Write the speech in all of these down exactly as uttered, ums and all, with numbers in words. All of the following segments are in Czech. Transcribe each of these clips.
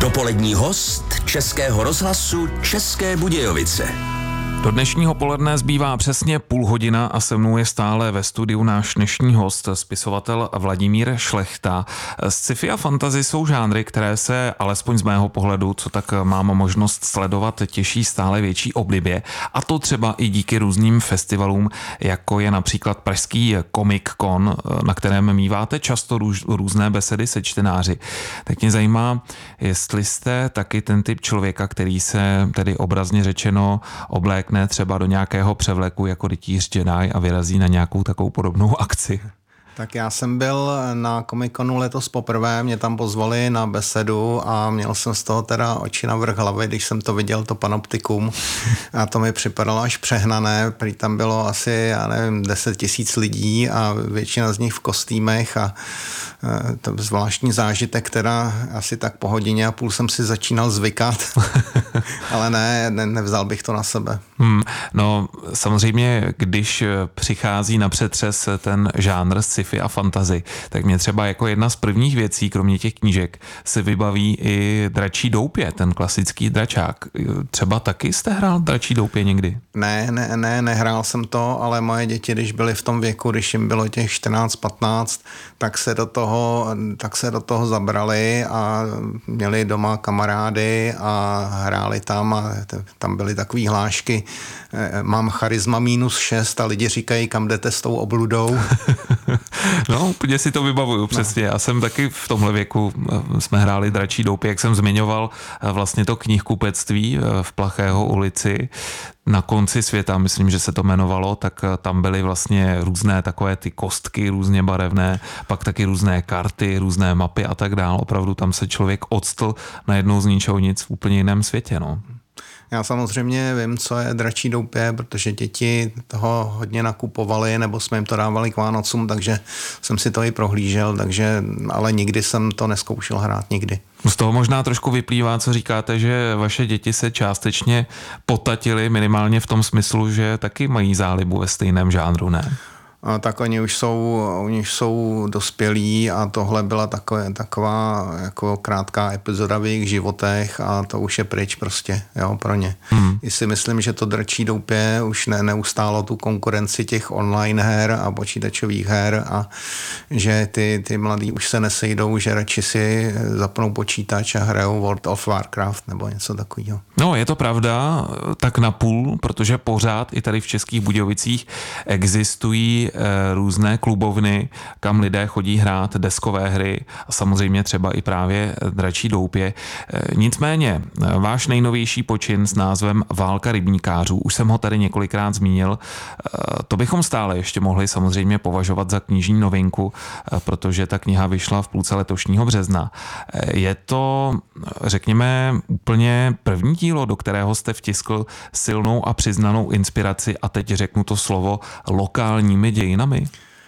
Dopolední host Českého rozhlasu České Budějovice. Do dnešního poledne zbývá přesně půl hodina a se mnou je stále ve studiu náš dnešní host, spisovatel Vladimír Šlechta. Sci-fi a fantasy jsou žánry, které se, alespoň z mého pohledu, co tak mám možnost sledovat, těší stále větší oblibě. A to třeba i díky různým festivalům, jako je například pražský Comic Con, na kterém míváte často růz, různé besedy se čtenáři. Tak mě zajímá, jestli jste taky ten typ člověka, který se tedy obrazně řečeno oblékne třeba do nějakého převleku jako rytíř Jedi a vyrazí na nějakou takovou podobnou akci. Tak já jsem byl na Comic-Conu letos poprvé, mě tam pozvali na besedu a měl jsem z toho teda oči na vrch hlavy, když jsem to viděl, to panoptikum. A to mi připadalo až přehnané, prý tam bylo asi, já nevím, deset tisíc lidí a většina z nich v kostýmech a to zvláštní zážitek, teda asi tak po hodině a půl jsem si začínal zvykat, ale ne, ne, nevzal bych to na sebe. Hmm, no samozřejmě, když přichází na přetřes ten žánr sci-fi a fantasy, tak mě třeba jako jedna z prvních věcí, kromě těch knížek, se vybaví i Dračí doupě, ten klasický dračák. Třeba taky jste hrál Dračí doupě někdy? Ne, ne, ne, nehrál jsem to, ale moje děti, když byly v tom věku, když jim bylo těch čtrnáct patnáct, tak se do toho, tak se do toho zabrali a měli doma kamarády a hráli tam a tam byly takové hlášky, mám charisma minus šest a lidi říkají, kam jdete s tou obludou. No, úplně si to vybavuju, přesně. Já jsem taky v tomhle věku, jsme hráli Dračí doupě, jak jsem zmiňoval, vlastně to knihkupectví v Plachého ulici. Na konci světa, myslím, že se to jmenovalo, tak tam byly vlastně různé takové ty kostky, různě barevné, pak taky různé karty, různé mapy a tak dál. Opravdu tam se člověk odstl najednou z ničeho nic v úplně jiném světě, no. Já samozřejmě vím, co je Dračí doupě, protože děti toho hodně nakupovali, nebo jsme jim to dávali k Vánocům, takže jsem si to i prohlížel, takže, ale nikdy jsem to neskoušel hrát, nikdy. Z toho možná trošku vyplývá, co říkáte, že vaše děti se částečně potatily, minimálně v tom smyslu, že taky mají zálibu ve stejném žánru, ne? A tak oni už jsou, oni už jsou dospělí a tohle byla takové, taková jako krátká epizoda v jejich životech a to už je pryč prostě, jo, pro ně. Hmm. I si myslím, že to Dračí doupě už ne, neustálo tu konkurenci těch online her a počítačových her a že ty, ty mladí už se nesejdou, že radši si zapnou počítač a hrajou World of Warcraft nebo něco takového. No, je to pravda, tak napůl, protože pořád i tady v Českých Budějovicích existují různé klubovny, kam lidé chodí hrát deskové hry a samozřejmě třeba i právě Dračí doupě. Nicméně, váš nejnovější počin s názvem Válka rybníkářů, už jsem ho tady několikrát zmínil, to bychom stále ještě mohli samozřejmě považovat za knižní novinku, protože ta kniha vyšla v půlce letošního března. Je to, řekněme, úplně první dílo, do kterého jste vtiskl silnou a přiznanou inspiraci a teď řeknu to slovo lokálními dějinami?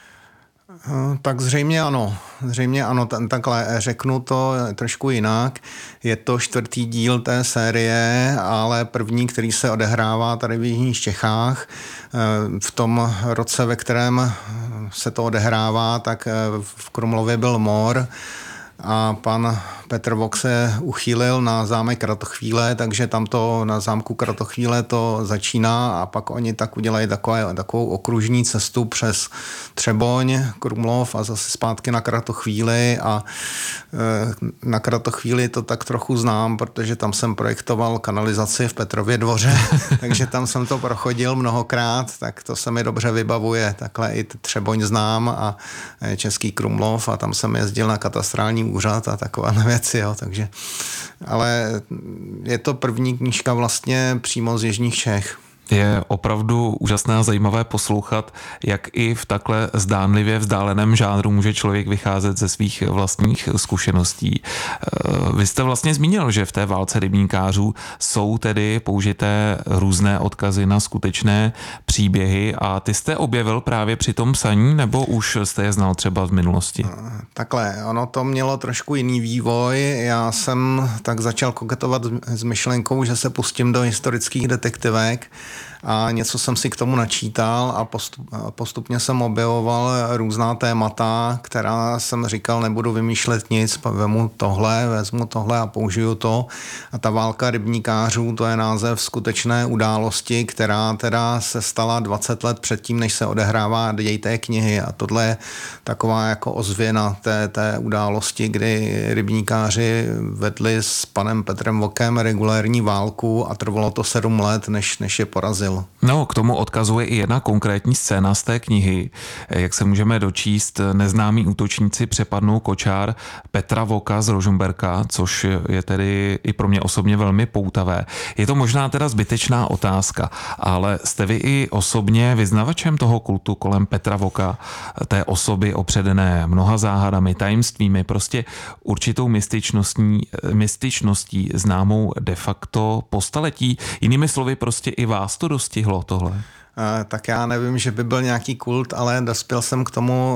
Tak zřejmě ano. Zřejmě ano, takhle řeknu to trošku jinak. Je to čtvrtý díl té série, ale první, který se odehrává tady v jižních Čechách. V tom roce, ve kterém se to odehrává, tak v Krumlově byl mor a pan Petr Vok se uchýlil na zámek Kratochvíle, takže tam to na zámku Kratochvíle to začíná a pak oni tak udělají takové, takovou okružní cestu přes Třeboň, Krumlov a zase zpátky na Kratochvíli a e, na Kratochvíli to tak trochu znám, protože tam jsem projektoval kanalizaci v Petrově dvoře, takže tam jsem to prochodil mnohokrát, tak to se mi dobře vybavuje. Takhle i Třeboň znám a Český Krumlov a tam jsem jezdil na katastrální úřad a taková věc. Jo, takže, ale je to první knížka vlastně přímo z jižních Čech. Je opravdu úžasné a zajímavé poslouchat, jak i v takhle zdánlivě vzdáleném žánru může člověk vycházet ze svých vlastních zkušeností. Vy jste vlastně zmínil, že v té Válce rybníkářů jsou tedy použité různé odkazy na skutečné příběhy a ty jste objevil právě při tom psaní, nebo už jste je znal třeba z minulosti? Takhle, ono to mělo trošku jiný vývoj. Já jsem tak začal koketovat s myšlenkou, že se pustím do historických detektivek a něco jsem si k tomu načítal a postup, postupně jsem objevoval různá témata, která jsem říkal, nebudu vymýšlet nic, vemu tohle, vezmu tohle a použiju to. A ta válka rybníkářů, to je název skutečné události, která teda se stala dvacet let předtím, než se odehrává děj té knihy. A tohle je taková jako ozvěna té, té události, kdy rybníkáři vedli s panem Petrem Vokem regulérní válku a trvalo to sedm let, než, než je porazil. No, k tomu odkazuje i jedna konkrétní scéna z té knihy. Jak se můžeme dočíst, neznámí útočníci přepadnou kočár Petra Voka z Rožmberka, což je tedy i pro mě osobně velmi poutavé. Je to možná teda zbytečná otázka, ale jste vy i osobně vyznavačem toho kultu kolem Petra Voka, té osoby opředené mnoha záhadami, tajemstvími, prostě určitou mystičností, mystičností známou de facto po staletí. Jinými slovy, prostě i vás to dostihlo tohle. Tak já nevím, že by byl nějaký kult, ale dospěl jsem k tomu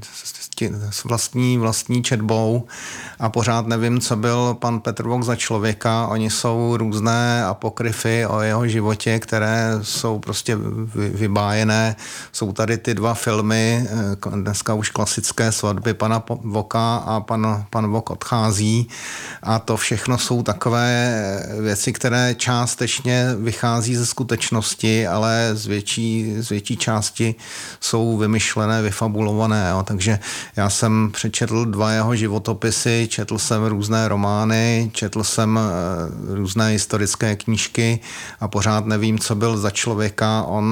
s vlastní, vlastní četbou a pořád nevím, co byl pan Petr Vok za člověka. Oni jsou různé apokryfy o jeho životě, které jsou prostě vybájené. Jsou tady ty dva filmy, dneska už klasické Svatby pana Voka a pan, pan Vok odchází a to všechno jsou takové věci, které částečně vychází ze skutečnosti, ale z větší, z větší části jsou vymyšlené, vyfabulované. Jo. Takže já jsem přečetl dva jeho životopisy, četl jsem různé romány, četl jsem různé historické knížky a pořád nevím, co byl za člověka. On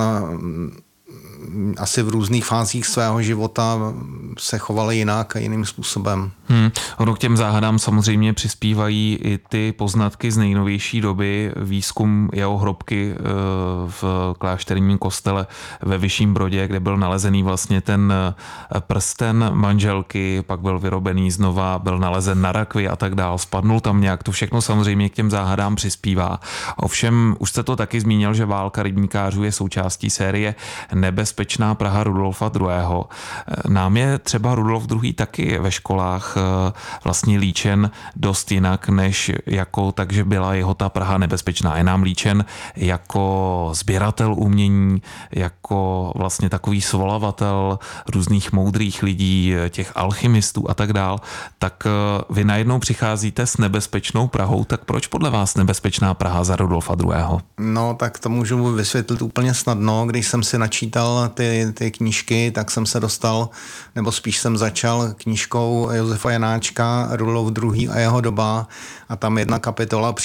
asi v různých fázích svého života se choval jinak a jiným způsobem. Hmm. Ono k těm záhadám samozřejmě přispívají i ty poznatky z nejnovější doby, výzkum jeho hrobky v klášterním kostele ve Vyšším Brodě, kde byl nalezený vlastně ten prsten manželky, pak byl vyrobený znova, byl nalezen na rakvi a tak dál, spadnul tam nějak, to všechno samozřejmě k těm záhadám přispívá. Ovšem, už jste to taky zmínil, že válka rybníkářů je součástí série Nebezpečná Praha Rudolfa druhého. Nám je třeba Rudolf druhý. taky ve školách vlastně líčen dost jinak, než jako takže byla jeho ta Praha nebezpečná. Je nám líčen jako sběratel umění, jako vlastně takový svolavatel různých moudrých lidí, těch alchymistů a tak dál. Tak vy najednou přicházíte s nebezpečnou Prahou, tak proč podle vás nebezpečná Praha za Rudolfa druhého. No, tak to můžu vysvětlit úplně snadno. Když jsem si načítal ty, ty knížky, tak jsem se dostal, nebo spíš jsem začal knížkou Josefa Janáčka Rudolf druhý. a jeho doba a tam jedna kapitola